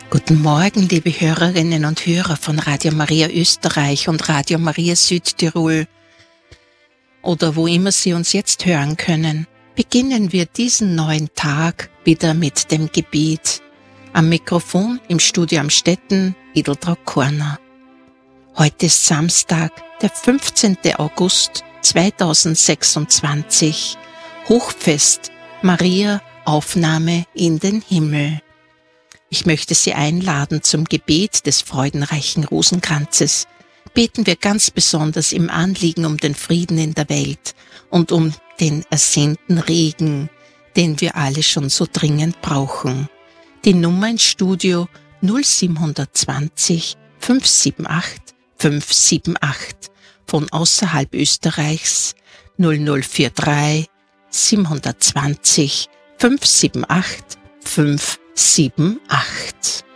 Guten Morgen, liebe Hörerinnen und Hörer von Radio Maria Österreich und Radio Maria Südtirol oder wo immer Sie uns jetzt hören können. Beginnen wir diesen neuen Tag wieder mit dem Gebet. Am Mikrofon im Studio Amstetten, Edeltraud Korner. Heute ist Samstag, der 15. August 2026, Hochfest Maria Aufnahme in den Himmel. Ich möchte Sie einladen zum Gebet des freudenreichen Rosenkranzes. Beten wir ganz besonders im Anliegen um den Frieden in der Welt und um den ersehnten Regen, den wir alle schon so dringend brauchen. Die Nummer ins Studio 0720 578 578, von außerhalb Österreichs 0043 720 578 578.